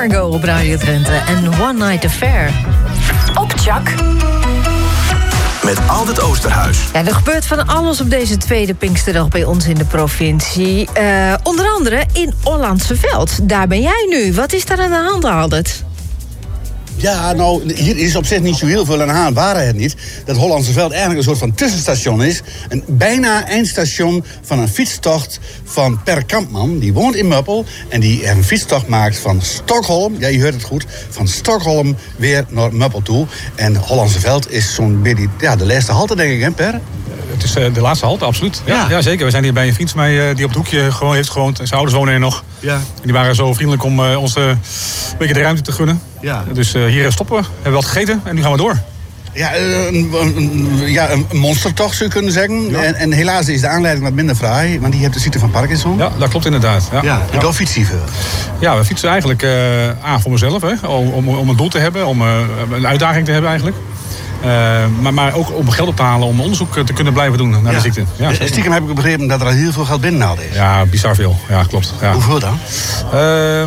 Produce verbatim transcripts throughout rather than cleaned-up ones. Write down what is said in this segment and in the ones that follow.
Margot op Radio Drenthe en One Night Affair. Op Chak. Met Aldert Oosterhuis. Ja, er gebeurt van alles op deze tweede Pinksterdag bij ons in de provincie. Uh, onder andere in Hollandse Veld. Daar ben jij nu. Wat is daar aan de hand, Aldert? Ja, nou, hier is op zich niet zo heel veel aan de hand. Waren het niet dat Hollandse Veld eigenlijk een soort van tussenstation is. Een bijna eindstation van een fietstocht van Per Kampman. Die woont in Meppel en die een fietstocht maakt van Stockholm. Ja, je hoort het goed. Van Stockholm weer naar Meppel toe. En Hollandse Veld is zo'n beetje, ja, de laatste halte, denk ik, hè, Per? Het is uh, de laatste halte, absoluut. Ja, ja. ja, zeker. We zijn hier bij een vriend van mij uh, die op het hoekje gewoon heeft gewoond. Zijn ouders wonen er nog. Ja. En die waren zo vriendelijk om uh, ons uh, een beetje de ruimte te gunnen. Ja. Dus uh, hier stoppen we. Hebben we wat gegeten en nu gaan we door. Ja, een, een, ja, een monstertocht zou je kunnen zeggen. Ja. En, en helaas is de aanleiding wat minder fraai. Want die heeft de ziekte van Parkinson. Ja, dat klopt inderdaad. Ja, ja, en ja. daar fiets je veel. Ja, we fietsen eigenlijk uh, aan voor mezelf. Hè, om, om, om een doel te hebben. Om uh, een uitdaging te hebben eigenlijk. Uh, maar, maar ook om geld op te halen om onderzoek te kunnen blijven doen naar ja. de ziekte. Ja, stiekem heb ik begrepen dat er al heel veel geld binnenhaald is. Ja, bizar veel. Ja, klopt. Ja. Hoeveel dan? Uh,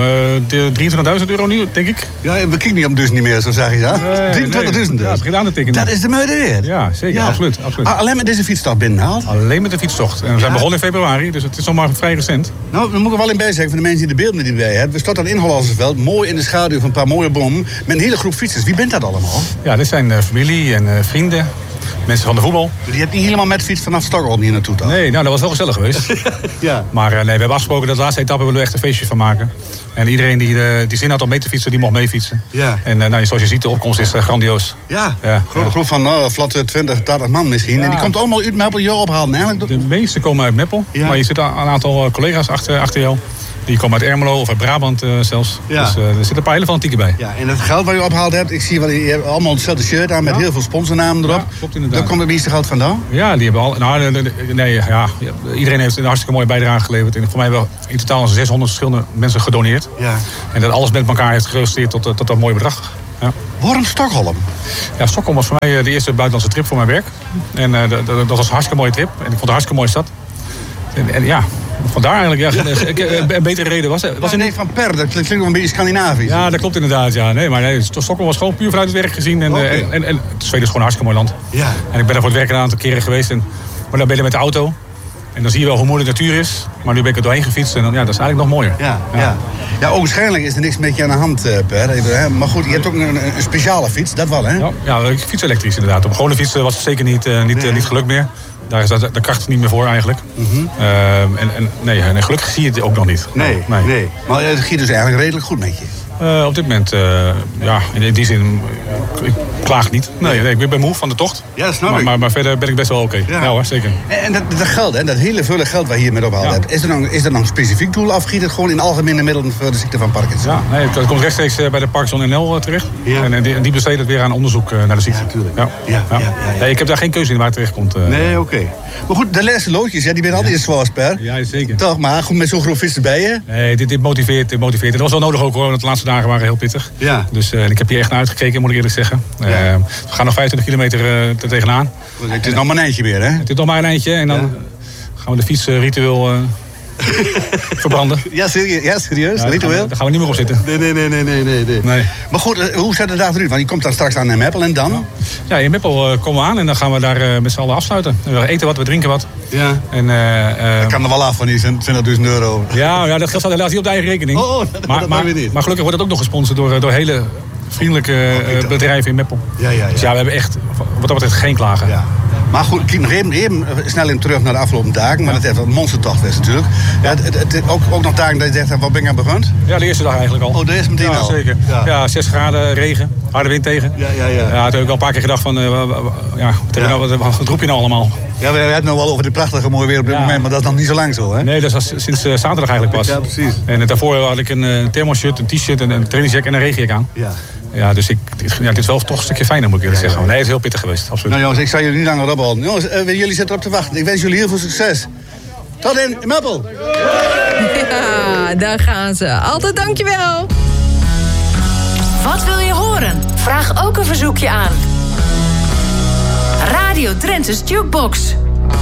uh, drieëntwintigduizend euro nu, denk ik. Ja, we kijken niet om dus niet meer, zo zeg je dat. Nee, drieëntwintigduizend nee. Ja, het begint aan te tikken. Dat is de meute weer. Ja, zeker. Ja. Absoluut, absoluut. Ah, alleen met deze fietstocht binnenhaald? Alleen met de fietstocht. En we zijn ja. begonnen in februari, dus het is nog maar vrij recent. Nou, dan moet ik er wel in bij zeggen, voor de mensen die de beelden die erbij hebben. We staan dan in Hollandse Veld, mooi in de schaduw van een paar mooie bomen. Met een hele groep fietsers. Wie bent dat allemaal? Ja, dit zijn uh, familie en uh, vrienden. Mensen van de voetbal. Je hebt niet helemaal met fiets vanaf Stockholm hier naartoe toch? Nee, nou, dat was wel gezellig geweest. ja. Maar uh, nee, we hebben afgesproken dat de laatste etappe willen we echt een feestje van maken. En iedereen die, uh, die zin had om mee te fietsen, die mocht mee fietsen. Ja. En uh, nou, zoals je ziet, de opkomst is uh, grandioos. Ja, ja. grote ja. groep van uh, vlat twintig, dertig man misschien. Ja. En die komt allemaal uit Meppel jou ophalen eigenlijk. De meeste komen uit Meppel. Ja. Maar je zit een aantal uh, collega's achter, achter jou. Die komen uit Ermelo of uit Brabant uh, zelfs. Ja. Dus uh, er zitten een paar hele fanatieken bij. Ja, en het geld wat je opgehaald hebt, ik zie wel, je hebt allemaal hetzelfde shirt aan met ja. heel veel sponsornamen erop. Ja, klopt inderdaad. Daar komt het meeste geld vandaan? Ja, die hebben al. Nou, nee, ja, iedereen heeft een hartstikke mooie bijdrage geleverd. En voor mij wel in totaal zeshonderd verschillende mensen gedoneerd. Ja. En dat alles met elkaar heeft geresulteerd tot, tot dat mooie bedrag. Ja. Waarom Stockholm? Ja, Stockholm was voor mij de eerste buitenlandse trip voor mijn werk. En uh, dat, dat was een hartstikke mooie trip. En ik vond het een hartstikke mooie stad. En, en ja, vandaar eigenlijk ja, ja. een betere reden was. was ja, nee, van Per, dat klinkt wel een beetje Scandinavisch. Ja, dat klopt inderdaad. Ja. Nee, maar nee, Stockholm was gewoon puur vanuit het werk gezien. En, okay. en, en, en Zweden is gewoon een hartstikke mooi land. Ja. En ik ben er voor het werk een aantal keren geweest. En, maar dan ben je met de auto. En dan zie je wel hoe moeilijk de natuur is. Maar nu ben ik er doorheen gefietst en dan, ja, dat is eigenlijk nog mooier. Ja, ja. ja. ja waarschijnlijk is er niks met je aan de hand, Per. Maar goed, je hebt ook een, een speciale fiets, dat wel, hè? Ja, ja, ik fiets elektrisch inderdaad. Op gewone fietsen was het zeker niet, uh, niet, nee. uh, niet gelukt meer. Daar is de, de kracht niet meer voor eigenlijk. Mm-hmm. uh, en, en, nee, en gelukkig zie je het ook nog niet. Nee, nee. nee. Maar het gaat dus eigenlijk redelijk goed met je. Uh, op dit moment, uh, ja, in die zin, uh, ik klaag niet. Nee, nee, ik ben moe van de tocht. Ja, dat snap maar, ik. Maar, maar verder ben ik best wel oké. Okay. Ja. ja hoor, zeker. En, en dat, dat geld, hè, dat hele veel geld waar je hier met ophaalt ja. hebt, is er, nog, is er nog een specifiek doel of giet het gewoon in algemene middelen voor de ziekte van Parkinson? Ja, nee, het komt rechtstreeks bij de Parkinson N L terecht. Ja. En, en die, die besteden het weer aan onderzoek naar de ziekte. Ja, natuurlijk. Ja. Ja, ja. Ja, ja, ja. Nee, ik heb daar geen keuze in waar het terecht komt. Uh, nee, oké. Okay. Maar goed, de laatste loodjes, ja, die ben altijd ja. zwaar, Per. Ja, zeker. Toch, maar goed, met zo'n groep vissen bij je. Nee, dit, dit motiveert, dit motiveert. Het was wel nodig ook hoor, want de laatste dagen waren heel pittig. Ja. Dus uh, ik heb hier echt naar uitgekeken, moet ik eerlijk zeggen. Ja. Uh, we gaan nog vijfentwintig kilometer uh, er tegenaan. Het is nog maar een eindje weer, hè? Het is nog maar een eindje en dan ja. gaan we de fiets uh, ritueel uh, verbranden. Ja, serieus? Ja, serieus? Ja, ritueel? Daar gaan, gaan we niet meer op zitten. Nee, nee, nee, nee, nee, nee. nee. Maar goed, uh, hoe zet de dag eruit? Want je komt dan straks aan in Meppel en dan? Ja, in Meppel uh, komen we aan en dan gaan we daar uh, met z'n allen afsluiten. We eten wat, we drinken wat. Ja. En, uh, uh, dat kan er wel af van die twintigduizend euro. Ja, ja, dat geld staat helaas niet op de eigen rekening. Oh, oh dat, maar, dat maar, we niet. Maar gelukkig wordt het ook nog gesponsord door, door hele vriendelijke uh, bedrijven in Meppel. Ja, ja, ja. Dus ja, we hebben echt wat dat betreft geen klagen. Ja. Maar goed, kijk nog even, even snel in terug naar de afgelopen dagen. Maar ja. het heeft een monstertocht was natuurlijk. Ja, het, het, het, ook, ook nog dagen dat je zegt, wat ben ik aan begonnen? Ja, de eerste dag eigenlijk al. Oh, de eerste meteen ja, al? Zeker. Ja. ja, zes graden, regen, harde wind tegen. Ja, ja, ja. Ja, toen heb ik al een paar keer gedacht van, uh, ja, wat, ja. Nou, wat, wat roep je nou allemaal? Ja, we hebben het nou wel over de prachtige mooie weer op dit ja. moment, maar dat is nog niet zo lang zo, hè? Nee, dat is sinds uh, zaterdag eigenlijk pas. Ja, precies. En uh, daarvoor had ik een uh, thermoshirt, een t-shirt, een, een trainingsjack en een regenjack aan. Ja. Ja, dus ik, ja, dit is wel toch een stukje fijner, moet ik eerlijk ja, zeggen. Nee, het is heel pittig geweest, absoluut. Nou jongens, ik zal jullie niet langer ophouden. Jongens, uh, jullie zitten erop te wachten. Ik wens jullie heel veel succes. Tot in Meppel! Ja, daar gaan ze. Altijd dankjewel. Wat wil je horen? Vraag ook een verzoekje aan. Radio Drenthe's Jukebox.